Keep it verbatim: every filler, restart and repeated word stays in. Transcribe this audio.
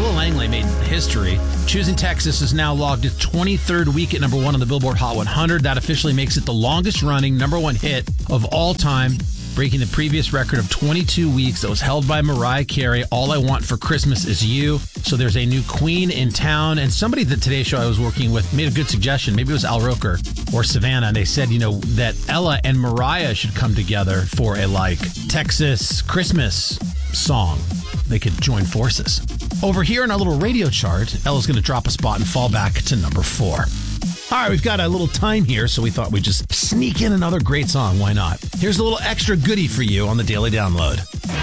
Ella Langley made history. Choosing Texas is now logged its twenty-third week at number one on the Billboard Hot one hundred. That officially makes it the longest-running number one hit of all time, breaking the previous record of twenty-two weeks that was held by Mariah Carey, All I Want for Christmas Is You. So there's a new queen in town, and somebody at the Today Show I was working with made a good suggestion. Maybe it was Al Roker or Savannah, and they said, you know, that Ella and Mariah should come together for a, like, Texas Christmas song. They could join forces. Over here in our little radio chart, Ella's going to drop a spot and fall back to number four. All right, we've got a little time here, so we thought we'd just sneak in another great song. Why not? Here's a little extra goodie for you on the Daily Download.